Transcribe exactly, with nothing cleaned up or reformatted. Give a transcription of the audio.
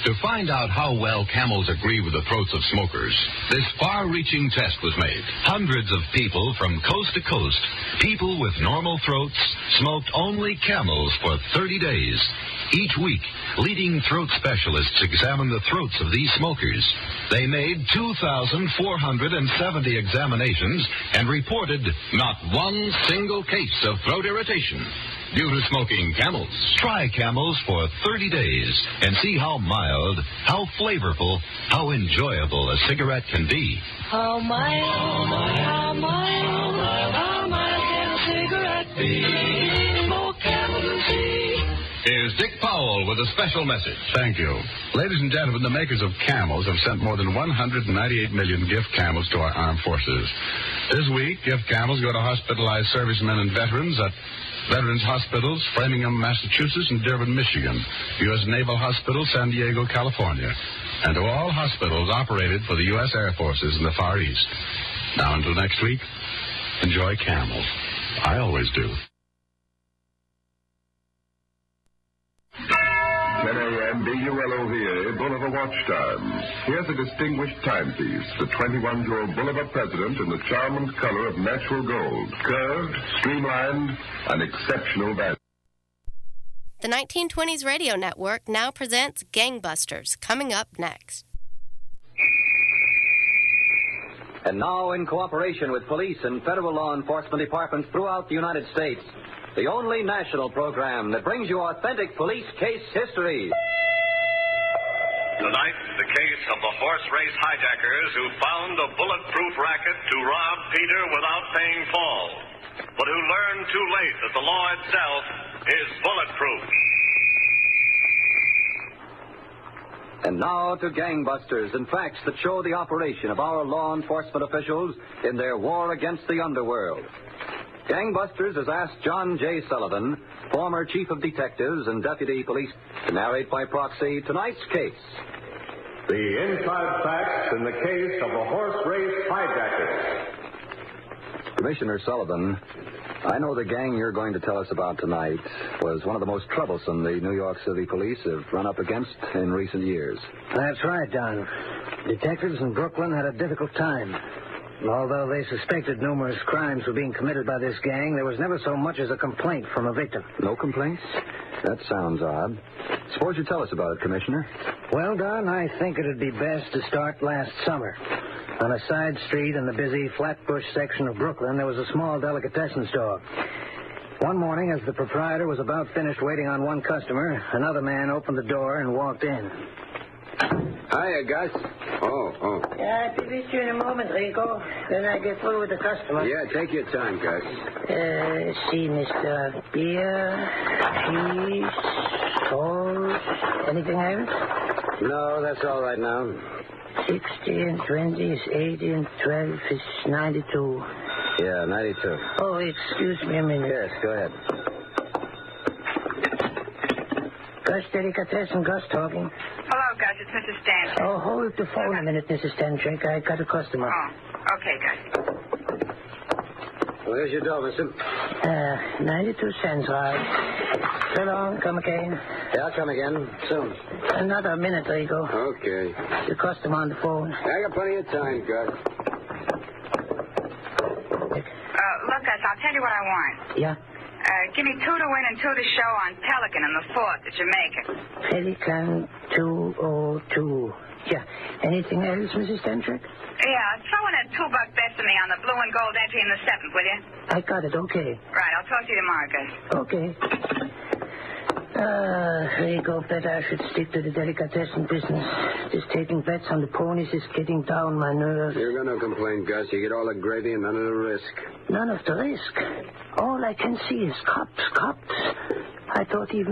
To find out how well Camels agree with the throats of smokers, this far-reaching test was made. Hundreds of people from coast to coast, people with normal throats, smoked only Camels for thirty days. Each week, leading throat specialists examined the throats of these smokers. They made two thousand four hundred seventy examinations and reported not one single case of throat irritation due to smoking Camels. Try Camels for thirty days and see how mild, how flavorful, how enjoyable a cigarette can be. How mild, how mild, how mild, how mild can a cigarette be? Smoke Camels and see. Here's Dick Powell with a special message. Thank you. Ladies and gentlemen, the makers of Camels have sent more than one hundred ninety-eight million gift Camels to our armed forces. This week, gift Camels go to hospitalized servicemen and veterans at Veterans Hospitals, Framingham, Massachusetts, and Dearborn, Michigan, U S Naval Hospital, San Diego, California, and to all hospitals operated for the U S Air Forces in the Far East. Now, until next week, enjoy Camels. I always do. ten a.m. B U L O V A, Bolivar Watch Time. Here's a distinguished timepiece, the twenty-one-year-old Bolivar President in the charm and color of natural gold. Curved, streamlined, and exceptional value. The nineteen twenties Radio Network now presents Gangbusters, coming up next. And now, in cooperation with police and federal law enforcement departments throughout the United States, the only national program that brings you authentic police case history. Tonight, the case of the horse race hijackers who found a bulletproof racket to rob Peter without paying Paul, but who learned too late that the law itself is bulletproof. And now to Gangbusters and facts that show the operation of our law enforcement officials in their war against the underworld. Gangbusters has asked John J. Sullivan, former chief of detectives and deputy police, to narrate by proxy tonight's case. The inside facts in the case of the horse race hijackers. Commissioner Sullivan, I know the gang you're going to tell us about tonight was one of the most troublesome the New York City police have run up against in recent years. That's right, Don. Detectives in Brooklyn had a difficult time. Although they suspected numerous crimes were being committed by this gang, there was never so much as a complaint from a victim. No complaints? That sounds odd. Suppose you tell us about it, Commissioner. Well, Don, I think it'd be best to start last summer. On a side street in the busy Flatbush section of Brooklyn, there was a small delicatessen store. One morning, as the proprietor was about finished waiting on one customer, another man opened the door and walked in. Hiya, Gus. Oh, oh. Yeah, I'll be with you in a moment, Rico. Then I get through with the customer. Yeah, take your time, Gus. Uh, let's see, Mister Beer, cheese, salt, anything else? No, that's all right now. Sixty and twenty is eighty and twelve is ninety-two. Yeah, ninety-two. Oh, excuse me a minute. Yes, go ahead. Gus Delicatessen, Gus talking. Hello, Gus. It's Missus Stantrick. Oh, hold the phone a minute, Missus Stantrick. I got a customer. Oh, okay, Gus. Well, here's your dough, mister. Uh, ninety-two cents, right. So long. Come again. Yeah, I'll come again. Soon. Another minute, Rico. Okay. The customer on the phone. I got plenty of time, Gus. Uh, look, Gus, I'll tell you what I want. Yeah? Uh, give me two to win and two to show on Pelican in the fourth at Jamaica. Pelican two oh two. Yeah. Anything else, Missus Stantrick? Yeah, throw in a two-buck bet for me on the blue and gold entry in the seventh, will you? I got it, okay. Right, I'll talk to you tomorrow, Gus. Okay. Ah, Rico, bet I should stick to the delicatessen business. Just taking bets on the ponies is getting down my nerves. You're going to complain, Gus. You get all the gravy and none of the risk. None of the risk? All I can see is cops, cops. I thought even